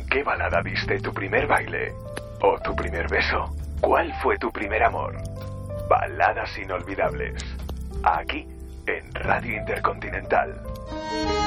¿Qué balada diste tu primer baile? ¿O tu primer beso? ¿Cuál fue tu primer amor? Baladas inolvidables. Aquí, en Radio Intercontinental.